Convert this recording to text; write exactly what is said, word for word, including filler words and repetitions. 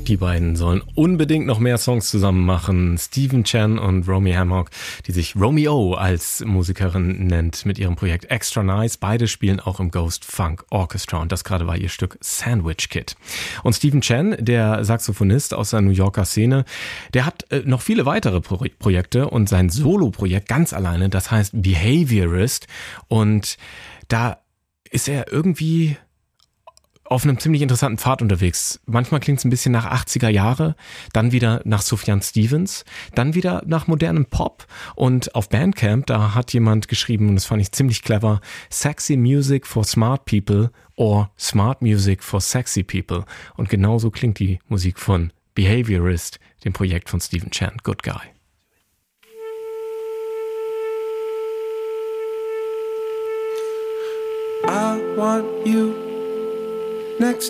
Die beiden sollen unbedingt noch mehr Songs zusammen machen. Stephen Chan und Romy Hammock, die sich Romeo als Musikerin nennt, mit ihrem Projekt Extra Nice. Beide spielen auch im Ghost Funk Orchestra und das gerade war ihr Stück Sandwich Kid. Und Stephen Chan, der Saxophonist aus der New Yorker Szene, der hat äh, noch viele weitere Pro- Projekte und sein Solo-Projekt ganz alleine, das heißt Behaviorist, und da ist er irgendwie auf einem ziemlich interessanten Pfad unterwegs. Manchmal klingt es ein bisschen nach achtziger Jahre, dann wieder nach Sufjan Stevens, dann wieder nach modernem Pop. Und auf Bandcamp, da hat jemand geschrieben, und das fand ich ziemlich clever, Sexy Music for Smart People or Smart Music for Sexy People. Und genauso klingt die Musik von Behaviorist, dem Projekt von Stephen Chan, Good Guy. I want you next